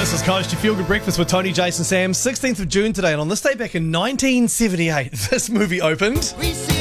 This is Coast, your Feel Good Breakfast with Tony, Jason, Sam. 16th of June today, and on this day back in 1978, this movie opened.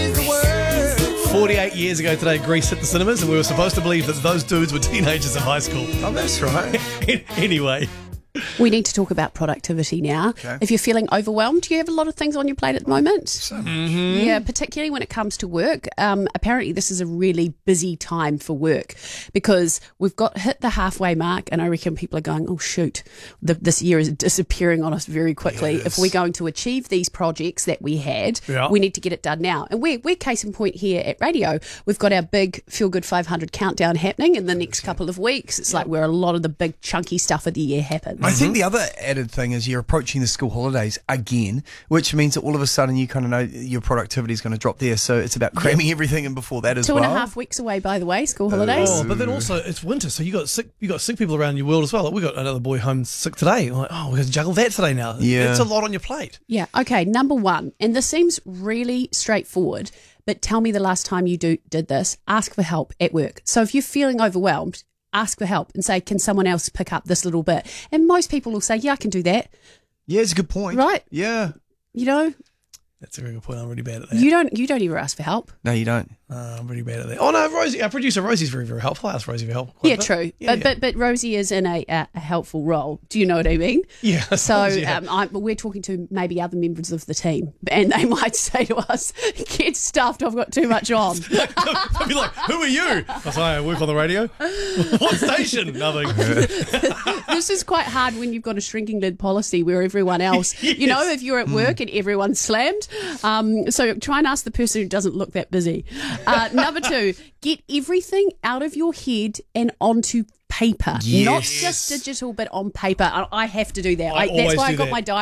48 years ago today, Grease hit the cinemas, and we were supposed to believe that those dudes were teenagers in high school. Oh, that's right. Anyway. We need to talk about productivity now. Okay. If you're feeling overwhelmed, do you have a lot of things on your plate at the moment? Mm-hmm. Yeah, particularly when it comes to work. Apparently, this is a really busy time for work because we've hit the halfway mark, and I reckon people are going, oh, shoot, this year is disappearing on us very quickly. Yes. If we're going to achieve these projects that we had, Yeah. we need to get it done now. And we're case in point here at radio. We've got our big Feel Good 500 countdown happening in the next couple of weeks. It's like where a lot of the big chunky stuff of the year happens. I think the other added thing is you're approaching the school holidays again, which means that all of a sudden you kind of know your productivity is going to drop there. So it's about cramming everything in before that as well. 2.5 weeks away, by the way, school holidays. Oh, but then also it's winter, so you got sick people around your world as well. Like, we got another boy home sick today. I'm like, oh, we got to juggle that today now. Yeah. It's a lot on your plate. Yeah, okay, number one, and this seems really straightforward, but tell me the last time you did this, ask for help at work. So if you're feeling overwhelmed, ask for help and say, can someone else pick up this little bit? And most people will say, yeah, I can do that. Yeah, it's a good point. Right. Yeah. You know, That's a very good point. I'm really bad at that. you don't ever ask for help. No, you don't. I'm really bad at that. Oh no, Rosie, our producer Rosie's very, very helpful. I ask Rosie for help. quite a Yeah, bit. true. Yeah, But Rosie is in a helpful role. Do you know what I mean? yeah. So yeah. we're talking to maybe other members of the team, and they might say to us, get stuffed, I've got too much on. I'll be like, who are you? I say, I work on the radio. What station? Nothing. This is quite hard when you've got a shrinking lid policy where everyone else, you know, if you're at work and everyone's slammed. So try and ask the person who doesn't look that busy. Number two, get everything out of your head and onto paper. Yes. Not just digital, but on paper. I have to do that. I That's always why I do got that. my diary.